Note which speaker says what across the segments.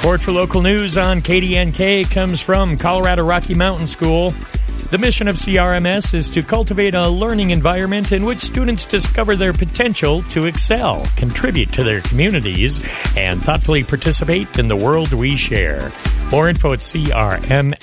Speaker 1: Support for local news on KDNK comes from Colorado Rocky Mountain School. The mission of CRMS is to cultivate a learning environment in which students discover their potential to excel, contribute to their communities, and thoughtfully participate in the world we share. More info at crms.org.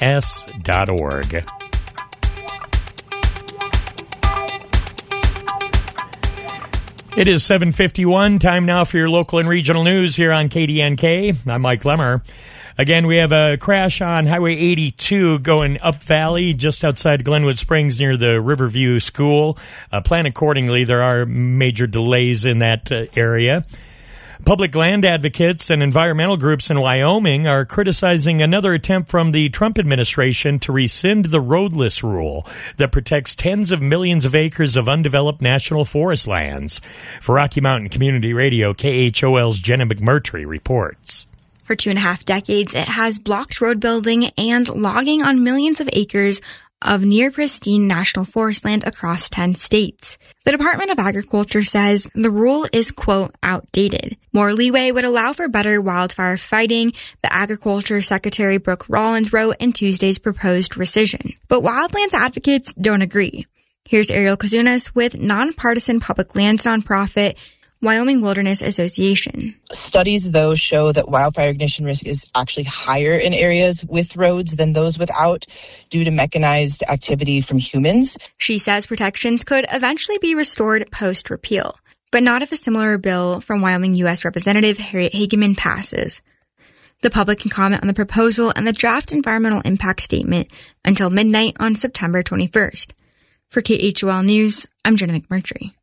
Speaker 1: It is 7:51. Time now for your local and regional news here on KDNK. I'm Mike Lemmer. Again, we have a crash on Highway 82 going up valley just outside Glenwood Springs near the Riverview School. Plan accordingly. There are major delays in that area. Public land advocates and environmental groups in Wyoming are criticizing another attempt from the Trump administration to rescind the roadless rule that protects tens of millions of acres of undeveloped national forest lands. For Rocky Mountain Community Radio, KHOL's Jenna McMurtry reports.
Speaker 2: For 2.5 decades, it has blocked road building and logging on millions of acres of near-pristine national forest land across 10 states. The Department of Agriculture says the rule is, quote, outdated. More leeway would allow for better wildfire fighting, the Agriculture Secretary Brooke Rollins wrote in Tuesday's proposed rescission. But wildlands advocates don't agree. Here's Ariel Kazunas with nonpartisan public lands nonprofit Wyoming Wilderness Association.
Speaker 3: Studies, though, show that wildfire ignition risk is actually higher in areas with roads than those without due to mechanized activity from humans.
Speaker 2: She says protections could eventually be restored post-repeal, but not if a similar bill from Wyoming U.S. Representative Harriet Hageman passes. The public can comment on the proposal and the draft environmental impact statement until midnight on September 21st. For KHOL News, I'm Jenna McMurtry.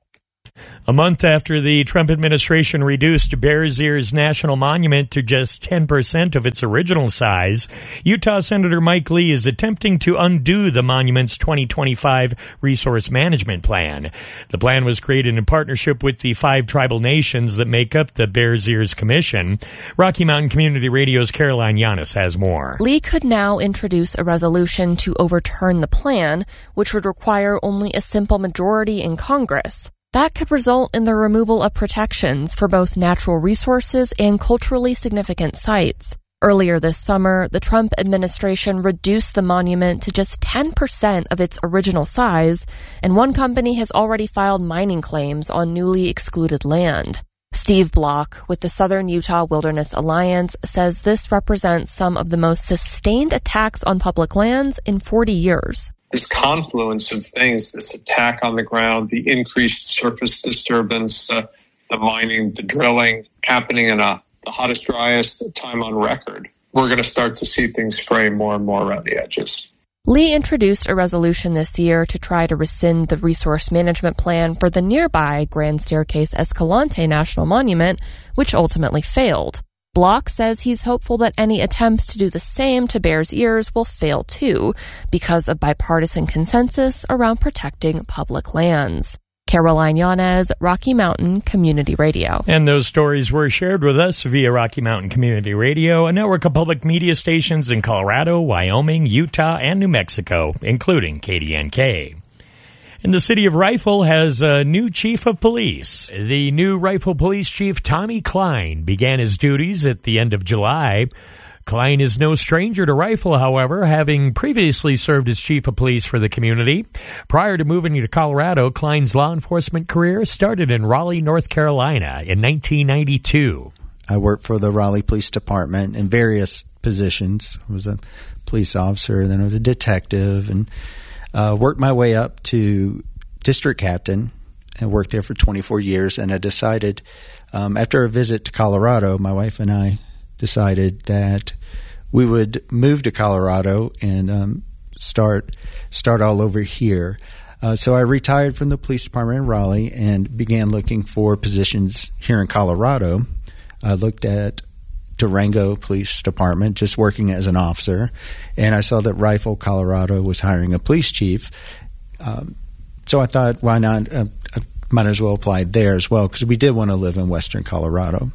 Speaker 1: A month after the Trump administration reduced Bears Ears National Monument to just 10% of its original size, Utah Senator Mike Lee is attempting to undo the monument's 2025 resource management plan. The plan was created in partnership with the 5 tribal nations that make up the Bears Ears Commission. Rocky Mountain Community Radio's Caroline Yanis has more.
Speaker 4: Lee could now introduce a resolution to overturn the plan, which would require only a simple majority in Congress. That could result in the removal of protections for both natural resources and culturally significant sites. Earlier this summer, the Trump administration reduced the monument to just 10% of its original size, and one company has already filed mining claims on newly excluded land. Steve Block, with the Southern Utah Wilderness Alliance, says this represents some of the most sustained attacks on public lands in 40 years.
Speaker 5: This confluence of things, this attack on the ground, the increased surface disturbance, the mining, the drilling, happening in the hottest, driest time on record. We're going to start to see things fray more and more around the edges.
Speaker 4: Lee introduced a resolution this year to try to rescind the resource management plan for the nearby Grand Staircase Escalante National Monument, which ultimately failed. Block says he's hopeful that any attempts to do the same to Bears Ears will fail too, because of bipartisan consensus around protecting public lands. Caroline Yanez, Rocky Mountain Community Radio.
Speaker 1: And those stories were shared with us via Rocky Mountain Community Radio, a network of public media stations in Colorado, Wyoming, Utah, and New Mexico, including KDNK. And the city of Rifle has a new chief of police. The new Rifle Police Chief, Tommy Klein, began his duties at the end of July. Klein is no stranger to Rifle, however, having previously served as chief of police for the community. Prior to moving to Colorado, Klein's law enforcement career started in Raleigh, North Carolina in 1992.
Speaker 6: I worked for the Raleigh Police Department in various positions. I was a police officer, then I was a detective, and worked my way up to district captain and worked there for 24 years. And I decided, after a visit to Colorado, my wife and I decided that we would move to Colorado and start all over here. So I retired from the police department in Raleigh and began looking for positions here in Colorado. I looked at Durango Police Department, just working as an officer, and I saw that Rifle, Colorado was hiring a police chief. So I thought, why not? I might as well apply there as well, because we did want to live in western Colorado.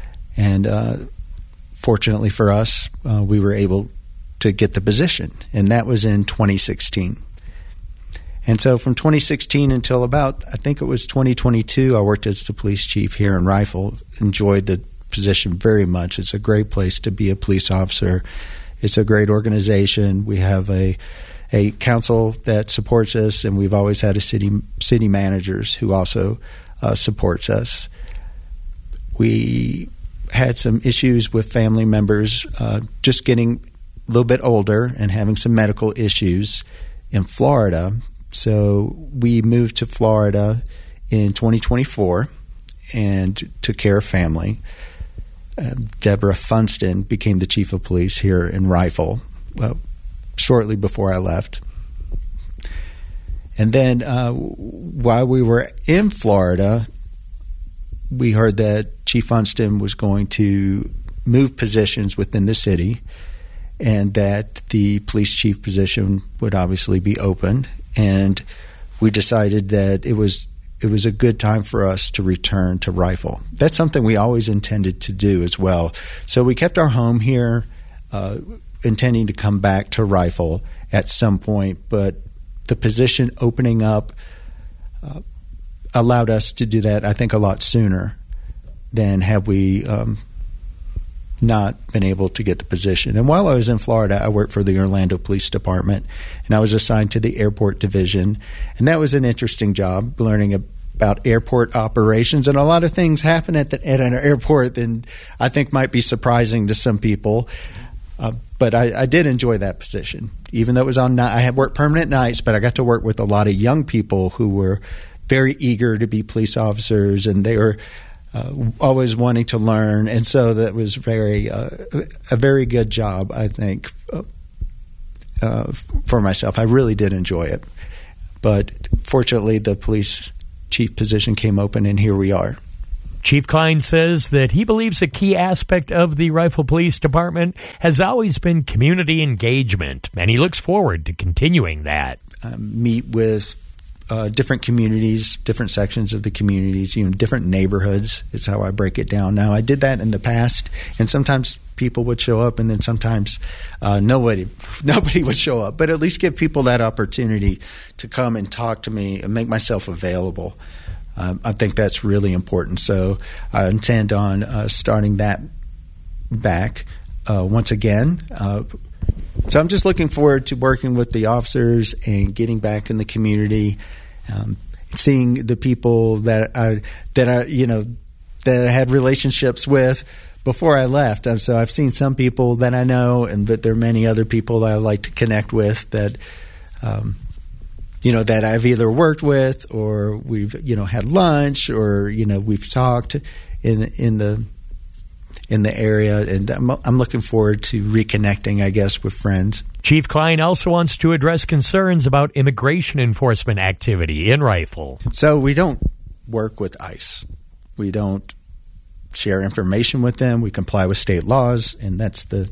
Speaker 6: And fortunately for us, we were able to get the position, and that was in 2016. And so from 2016 until about, I think it was 2022, I worked as the police chief here in Rifle, enjoyed the position very much. It's a great place to be a police officer. It's a great organization. We have a council that supports us, and we've always had a city managers who also supports us. We had some issues with family members just getting a little bit older and having some medical issues in Florida. So we moved to Florida in 2024 and took care of family. Deborah Funston became the chief of police here in Rifle shortly before I left. And then while we were in Florida, we heard that Chief Funston was going to move positions within the city and that the police chief position would obviously be open. And we decided that it was a good time for us to return to Rifle. That's something we always intended to do as well. So we kept our home here, intending to come back to Rifle at some point, but the position opening up allowed us to do that, I think, a lot sooner than had we not been able to get the position. And while I was in Florida, I worked for the Orlando Police Department, and I was assigned to the airport division. And that was an interesting job, learning about airport operations. And a lot of things happen at an airport that I think might be surprising to some people. But I did enjoy that position, even though it was on night. I had worked permanent nights, but I got to work with a lot of young people who were very eager to be police officers, and they were always wanting to learn, and so that was a very good job, I think, for myself. I really did enjoy it, but fortunately, the police chief position came open, and here we are.
Speaker 1: Chief Klein says that he believes a key aspect of the Rifle Police Department has always been community engagement, and he looks forward to continuing that.
Speaker 6: Meet with different communities, different sections of the communities, different neighborhoods. It's how I break it down now. I did that in the past, and sometimes people would show up, and then sometimes nobody would show up. But at least give people that opportunity to come and talk to me and make myself available. I think that's really important. So I intend on starting that back once again. So I'm just looking forward to working with the officers and getting back in the community, seeing the people that I had relationships with before I left. So I've seen some people that I know, but there are many other people that I like to connect with that that I've either worked with or we've had lunch or we've talked in the area, and I'm looking forward to reconnecting, I guess, with friends.
Speaker 1: Chief Klein also wants to address concerns about immigration enforcement activity in Rifle.
Speaker 6: So we don't work with ICE. We don't share information with them. We comply with state laws, and that's the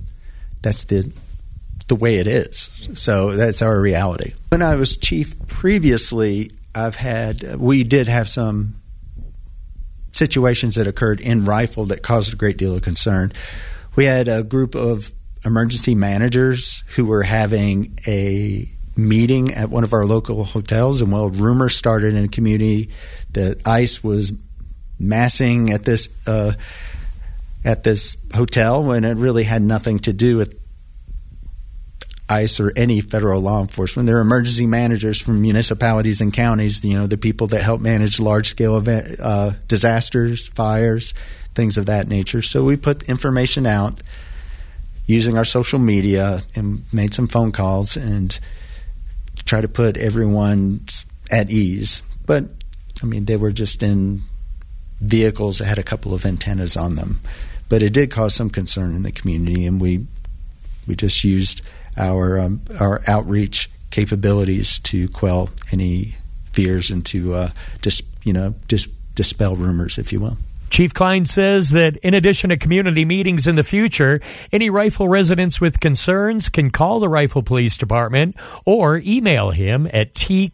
Speaker 6: way it is. So that's our reality. When I was chief previously, we did have some situations that occurred in Rifle that caused a great deal of concern. We had a group of emergency managers who were having a meeting at one of our local hotels, and rumors started in the community that ICE was massing at this hotel when it really had nothing to do with ICE or any federal law enforcement. There are emergency managers from municipalities and counties, the people that help manage large-scale disasters, fires, things of that nature. So we put information out using our social media and made some phone calls and try to put everyone at ease. But, they were just in vehicles that had a couple of antennas on them. But it did cause some concern in the community, and we just used our outreach capabilities to quell any fears and to dispel rumors, if you will.
Speaker 1: Chief Klein says that in addition to community meetings in the future, any Rifle residents with concerns can call the Rifle Police Department or email him at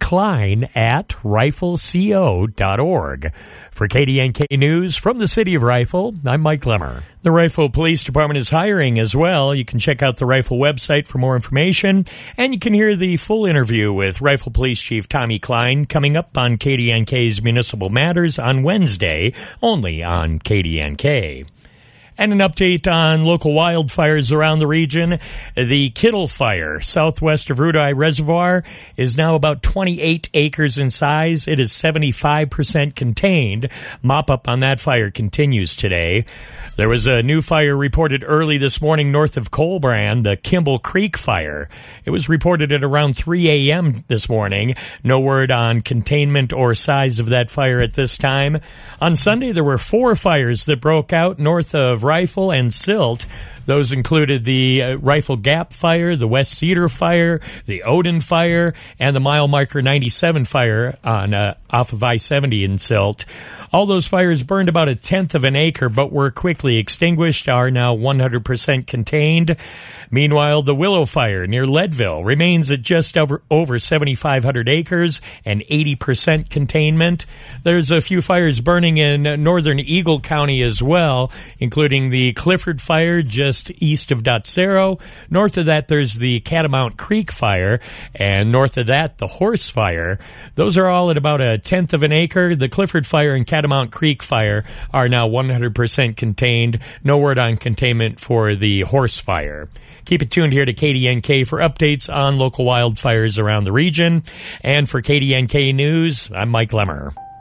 Speaker 1: tklein@rifleco.org. For KDNK News from the city of Rifle, I'm Mike Lemmer. The Rifle Police Department is hiring as well. You can check out the Rifle website for more information, and you can hear the full interview with Rifle Police Chief Tommy Klein coming up on KDNK's Municipal Matters on Wednesday, only on KDNK. And an update on local wildfires around the region. The Kittle Fire, southwest of Rudai Reservoir, is now about 28 acres in size. It is 75% contained. Mop-up on that fire continues today. There was a new fire reported early this morning north of Colbrand, the Kimball Creek Fire. It was reported at around 3 a.m. this morning. No word on containment or size of that fire at this time. On Sunday, there were 4 fires that broke out north of Rifle and Silt. Those included the Rifle Gap Fire, the West Cedar Fire, the Odin Fire, and the Mile Marker 97 Fire on off of I-70 in Silt. All those fires burned about 1/10 of an acre, but were quickly extinguished, are now 100% contained. Meanwhile, the Willow Fire near Leadville remains at just over 7,500 acres and 80% containment. There's a few fires burning in northern Eagle County as well, including the Clifford Fire just east of Dotsero. North of that, there's the Catamount Creek Fire, and north of that, the Horse Fire. Those are all at about 1/10 of an acre. The Clifford Fire and Catamount Creek Fire are now 100% contained. No word on containment for the Horse Fire. Keep it tuned here to KDNK for updates on local wildfires around the region. And for KDNK News, I'm Mike Lemmer.